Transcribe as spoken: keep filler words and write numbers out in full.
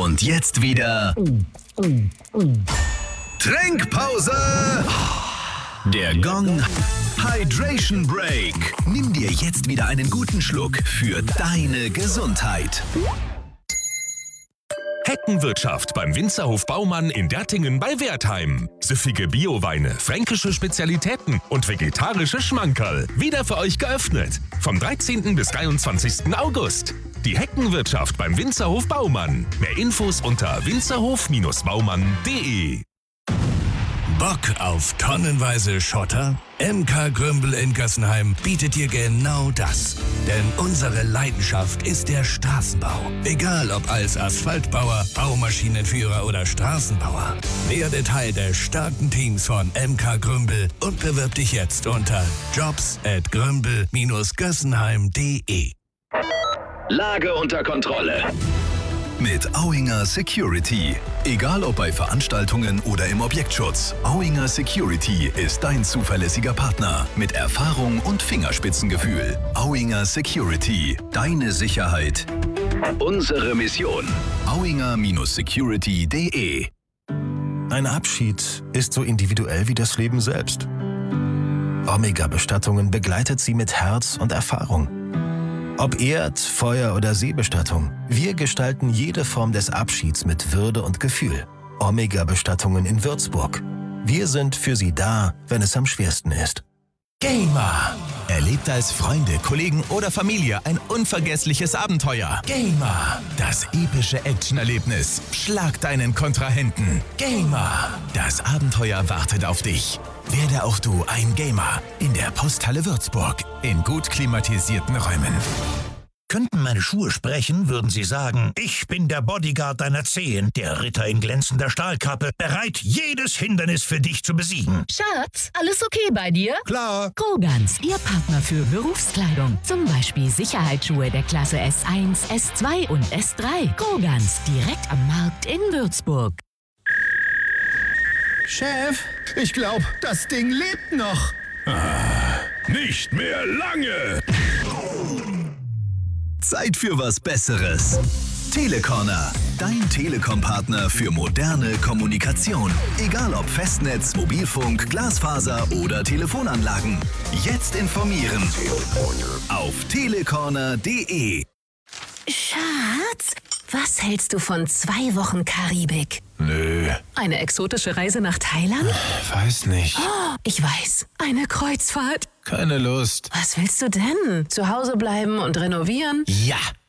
Und jetzt wieder Trinkpause. Der Gong Hydration Break. Nimm dir jetzt wieder einen guten Schluck für deine Gesundheit. Heckenwirtschaft beim Winzerhof Baumann in Dertingen bei Wertheim. Süffige Bioweine, fränkische Spezialitäten und vegetarische Schmankerl. Wieder für euch geöffnet. Vom dreizehnten bis dreiundzwanzigsten August. Die Heckenwirtschaft beim Winzerhof Baumann. Mehr Infos unter winzerhof Baumann punkt de. Bock auf tonnenweise Schotter? M K Grümbel in Gössenheim bietet dir genau das. Denn unsere Leidenschaft ist der Straßenbau. Egal ob als Asphaltbauer, Baumaschinenführer oder Straßenbauer. Werde Teil des starken Teams von M K Grümbel und bewirb dich jetzt unter jobs at grümbel Bindestrich gössenheim punkt de. Lage unter Kontrolle. Mit Auinger Security. Egal ob bei Veranstaltungen oder im Objektschutz, Auinger Security ist dein zuverlässiger Partner mit Erfahrung und Fingerspitzengefühl. Auinger Security. Deine Sicherheit. Unsere Mission. auinger Security punkt de. Ein Abschied ist so individuell wie das Leben selbst. Omega-Bestattungen begleitet sie mit Herz und Erfahrung. Ob Erd-, Feuer- oder Seebestattung, wir gestalten jede Form des Abschieds mit Würde und Gefühl. Omega-Bestattungen in Würzburg. Wir sind für Sie da, wenn es am schwersten ist. Gamer. Erlebt als Freunde, Kollegen oder Familie ein unvergessliches Abenteuer. Gamer. Das epische Actionerlebnis. Schlag deinen Kontrahenten. Gamer. Das Abenteuer wartet auf dich. Werde auch du ein Gamer in der Posthalle Würzburg in gut klimatisierten Räumen. Könnten meine Schuhe sprechen, würden sie sagen, ich bin der Bodyguard deiner Zehen, der Ritter in glänzender Stahlkappe, bereit, jedes Hindernis für dich zu besiegen. Schatz, alles okay bei dir? Klar. Grogans, Ihr Partner für Berufskleidung. Zum Beispiel Sicherheitsschuhe der Klasse S eins, S zwei und S drei. Grogans, direkt am Markt in Würzburg. Chef, ich glaube, das Ding lebt noch. Ah, nicht mehr lange. Zeit für was Besseres. Telecorner, dein Telekom-Partner für moderne Kommunikation. Egal ob Festnetz, Mobilfunk, Glasfaser oder Telefonanlagen. Jetzt informieren auf telecorner punkt de. Schatz, was hältst du von zwei Wochen Karibik? Nö, Eine exotische Reise nach Thailand? weiß nicht. Oh, ich weiß, eine Kreuzfahrt. Keine Lust. Was willst du denn? Zu Hause bleiben und renovieren? Ja,